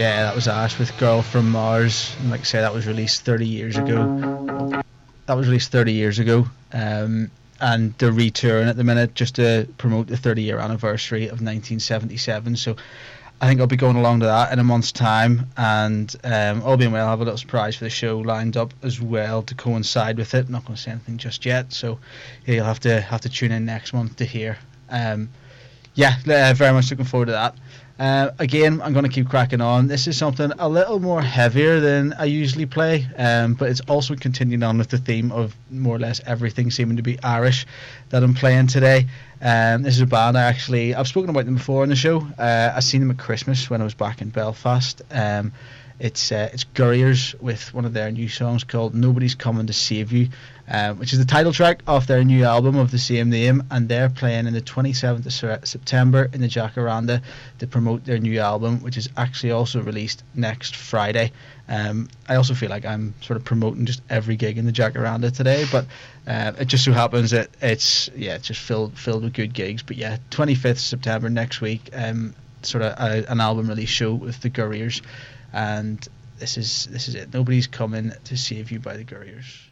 Yeah, that was Ash with Girl from Mars. And like I say, that was released 30 years ago. And they're retouring at the minute just to promote the 30-year anniversary of 1977. So I think I'll be going along to that in a month's time, and all being well, I'll have a little surprise for the show lined up as well to coincide with it. I'm not going to say anything just yet, so yeah, you'll have to tune in next month to hear. Very much looking forward to that. Again, I'm going to keep cracking on. This is something a little more heavier than I usually play, but it's also continuing on with the theme of more or less everything seeming to be Irish that I'm playing today. This is a band I've spoken about them before on the show. I seen them at Christmas when I was back in Belfast. It's Gurriers with one of their new songs called Nobody's Coming to Save You, which is the title track off their new album of the same name, and they're playing on the 27th of September in the Jacaranda to promote their new album, which is actually also released next Friday. I also feel like I'm sort of promoting just every gig in the Jacaranda today, but it just so happens that it's just filled with good gigs. But yeah, 25th September next week, sort of an album release show with the Gurriers. And this is it. Nobody's Coming to Save You by the Gurriers.